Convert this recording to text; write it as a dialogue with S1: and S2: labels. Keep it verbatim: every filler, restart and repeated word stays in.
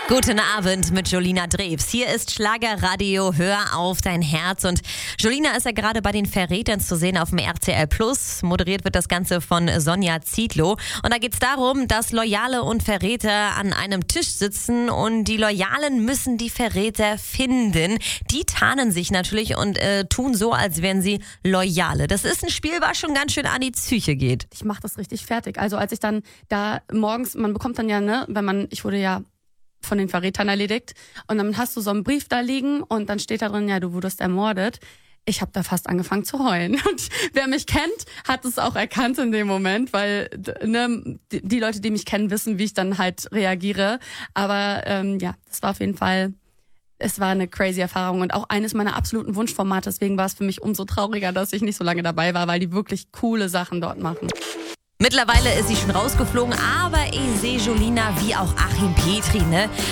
S1: Guten Abend mit Jolina Drews. Hier ist Schlagerradio, hör auf dein Herz. Und Jolina ist ja gerade bei den Verrätern zu sehen auf dem R T L Plus. Moderiert wird das Ganze von Sonja Zietlow. Und da geht es darum, dass Loyale und Verräter an einem Tisch sitzen und die Loyalen müssen die Verräter finden. Die tarnen sich natürlich und äh, tun so, als wären sie Loyale. Das ist ein Spiel, was schon ganz schön an die Psyche geht.
S2: Ich mache das richtig fertig. Also als ich dann da morgens, man bekommt dann ja, ne, wenn man, ich wurde ja von den Verrätern erledigt. Und dann hast du so einen Brief da liegen und dann steht da drin, ja, du wurdest ermordet. Ich habe da fast angefangen zu heulen. Und wer mich kennt, hat es auch erkannt in dem Moment, weil ne, die, die Leute, die mich kennen, wissen, wie ich dann halt reagiere. Aber ähm, ja, das war auf jeden Fall, es war eine crazy Erfahrung und auch eines meiner absoluten Wunschformate. Deswegen war es für mich umso trauriger, dass ich nicht so lange dabei war, weil die wirklich coole Sachen dort machen.
S1: Mittlerweile ist sie schon rausgeflogen, aber ich sehe Jolina wie auch Achim Petri, ne?